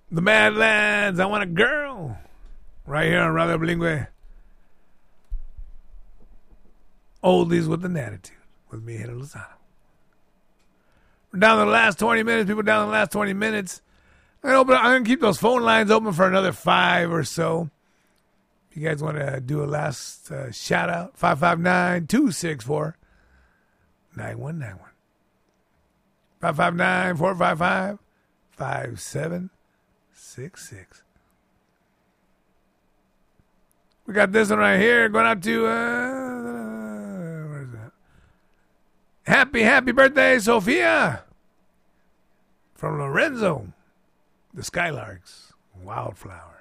The Badlands, I Want a Girl. Right here on Radio Bilingüe. Oldies with an attitude. With me, Hito Lozano. We're down to the last 20 minutes. People down to the last 20 minutes. I'm going to keep those phone lines open for another 5 or so. If you guys want to do a last shout out, 559-264-9191. 559-455-5766. We got this one right here going out to, where is that? Happy birthday, Sophia. From Lorenzo. The Skylarks. Wildflower.